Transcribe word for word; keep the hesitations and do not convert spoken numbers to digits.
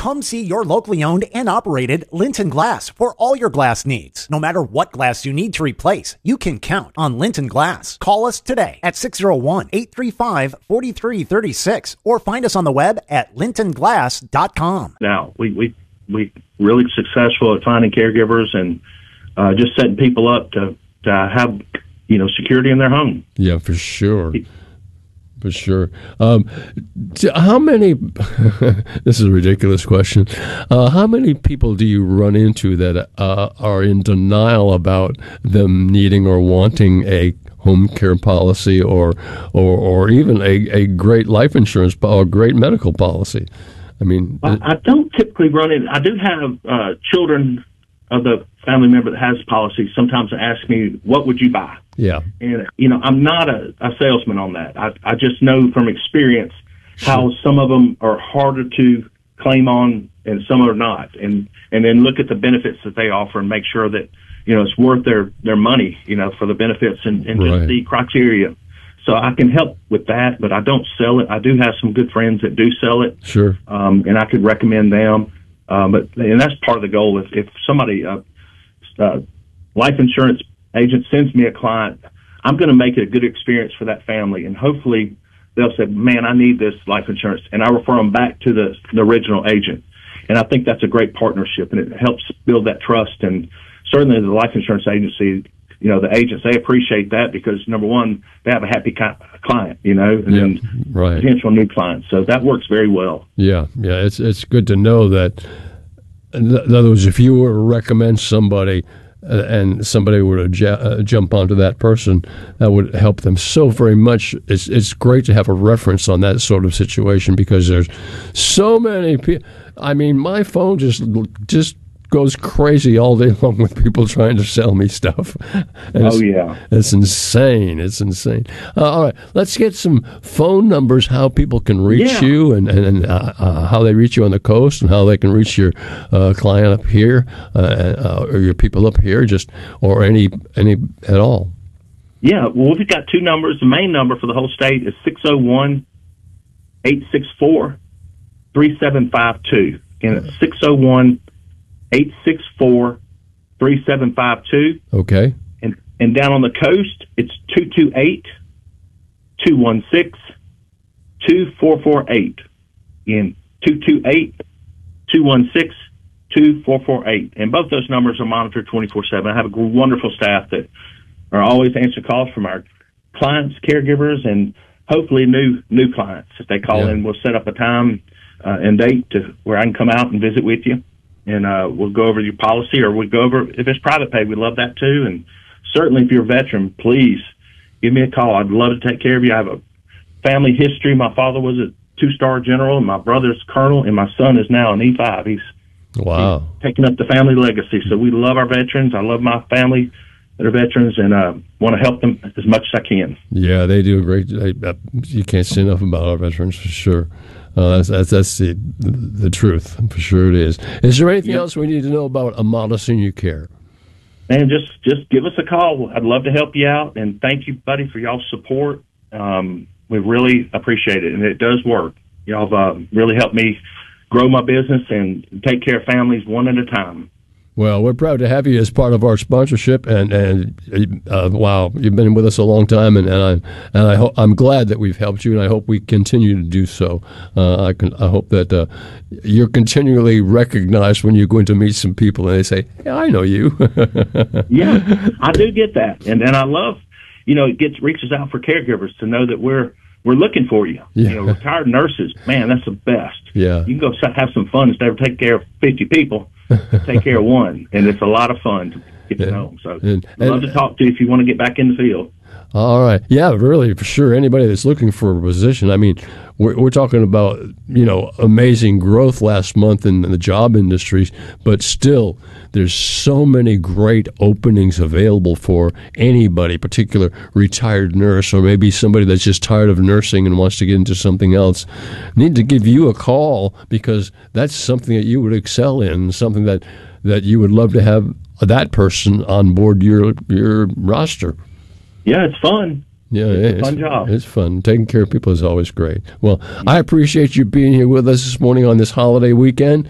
Come see your locally owned and operated Linton Glass for all your glass needs. No matter what glass you need to replace, you can count on Linton Glass. Call us today at six oh one, eight three five, four three three six or find us on the web at linton glass dot com. Now, we we we really successful at finding caregivers and uh, just setting people up to, to have, you know, security in their home. Yeah, for sure. For sure. Um, how many, this is a ridiculous question, uh, how many people do you run into that uh, are in denial about them needing or wanting a home care policy or or, or even a, a great life insurance or great medical policy? I mean, I, I don't typically run in. I do have uh, children of the family member that has policy sometimes ask me, what would you buy? Yeah. And, you know, I'm not a, a salesman on that. I, I just know from experience how Sure. some of them are harder to claim on and some are not. And, and then look at the benefits that they offer and make sure that, you know, it's worth their, their money, you know, for the benefits and, and Right. just the criteria. So I can help with that, but I don't sell it. I do have some good friends that do sell it. Sure. Um, and I could recommend them. Um, but, and that's part of the goal. If, if somebody, uh, uh, life insurance agent sends me a client, I'm going to make it a good experience for that family. And hopefully they'll say, man, I need this life insurance. And I refer them back to the, the original agent. And I think that's a great partnership and it helps build that trust. And certainly the life insurance agency, you know, the agents, they appreciate that because number one, they have a happy client, you know, and Yeah, then right. potential new clients. So that works very well. Yeah, yeah. It's it's good to know that. In other words, if you were to recommend somebody uh, and somebody were to ju- uh, jump onto that person, that would help them so very much. It's it's great to have a reference on that sort of situation because there's so many people. I mean, my phone just just goes crazy all day long with people trying to sell me stuff. And Oh, it's, yeah. It's insane. It's insane. Uh, all right, let's get some phone numbers, how people can reach Yeah. you and, and uh, uh, how they reach you on the coast and how they can reach your uh, client up here uh, uh, or your people up here, just or any any at all. Yeah, well, we've got two numbers. The main number for the whole state is six oh one, eight six four, three seven five two. And it's six oh one, eight six four, three seven five two. Okay. And and down on the coast, it's two two eight, two one six, two four four eight. In two two eight, two one six, two four four eight. And both those numbers are monitored twenty-four seven. I have a wonderful staff that are always answering calls from our clients, caregivers, and hopefully new new clients. If they call Yeah. in, we'll set up a time uh, and date to where I can come out and visit with you. And uh, we'll go over your policy, or we'll go over, if it's private pay, we love that too. And certainly if you're a veteran, please give me a call. I'd love to take care of you. I have a family history. My father was a two-star general, and my brother's colonel, and my son is now an E five. He's, Wow. he's taking up the family legacy. So we love our veterans. I love my family that are veterans, and uh, want to help them as much as I can. Yeah, they do a great. They, uh, you can't say enough about our veterans for sure. Uh, that's that's, that's the, the the truth for sure. It is. Is there anything Yep. else we need to know about Amada Senior Care? Man, just just give us a call. I'd love to help you out, and thank you, buddy, for y'all's support. Um, we really appreciate it, and it does work. Y'all have uh, really helped me grow my business and take care of families one at a time. Well, we're proud to have you as part of our sponsorship, and and uh, wow, you've been with us a long time, and, and I and I ho- I'm glad that we've helped you, and I hope we continue to do so. Uh, I can I hope that uh, you're continually recognized when you're going to meet some people, and they say, "Yeah, I know you." Yeah, I do get that, and and I love, you know, it gets reaches out for caregivers to know that we're we're looking for you. Yeah. You know, retired nurses, man, that's the best. Yeah. You can go s- have some fun instead of taking care of fifty people. Take care of one, and it's a lot of fun to get to Yeah. know them. So And- I'd love and- to talk to you if you want to get back in the field. All right. Yeah, really, for sure. Anybody that's looking for a position, I mean, we're, we're talking about, you know, amazing growth last month in the job industries, but still, there's so many great openings available for anybody, particular retired nurse or maybe somebody that's just tired of nursing and wants to get into something else. Need to give you a call because that's something that you would excel in, something that, that you would love to have that person on board your your roster. Yeah, it's fun. Yeah, It's a it's fun job. It's fun. Taking care of people is always great. Well, I appreciate you being here with us this morning on this holiday weekend.